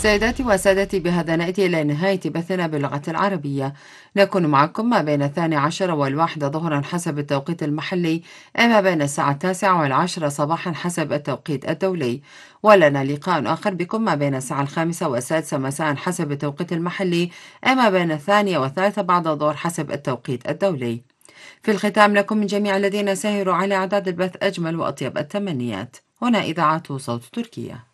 سيداتي وسادتي، بهذا نأتي إلى نهاية بثنا باللغة العربية. نكون معكم ما بين 12 والواحدة ظهرا حسب التوقيت المحلي، أما بين الساعة 9 والعشرة صباحا حسب التوقيت الدولي. ولنا لقاء آخر بكم ما بين الساعة 5 والسادسة مساء حسب التوقيت المحلي، أما بين 2 والثالثة بعد الظهر حسب التوقيت الدولي. في الختام، لكم من جميع الذين ساهروا على إعداد البث أجمل وأطيب التمنيات. هنا إذاعة صوت تركيا.